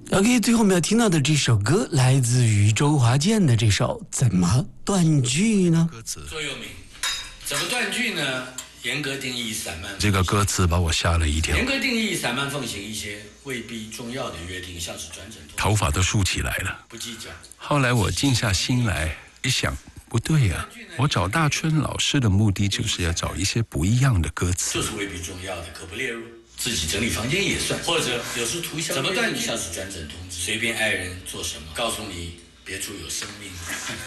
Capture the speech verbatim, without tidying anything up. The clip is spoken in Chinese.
OK， 最后我们要听到的这首歌来自于周华健的这首《怎么断句》呢？ 歌词座右铭，怎么断句呢？严格定义散漫。 这个歌词把我吓了一跳。 严格定义散漫奉行一些未必重要的约定，像是转诊， 头发都竖起来了。 不计较。 后来我静下心来一想，不对呀、啊，我找大春老师的目的就是要找一些不一样的歌词， 就是未必重要的，可不列入。自己整理房间也算，或者有时涂销。怎么断句？像是转诊通知，随便爱人做什么，告诉你别处有生命。